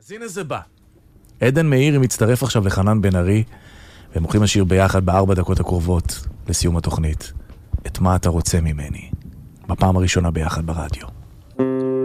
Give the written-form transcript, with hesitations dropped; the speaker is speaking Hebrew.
אז הנה זה בא. עדן מאירי מצטרף עכשיו לחנן בן ארי, והם הולכים לשיר ביחד ב4 דקות הקרובות לסיום התוכנית. את מה אתה רוצה ממני? בפעם הראשונה ביחד ברדיו.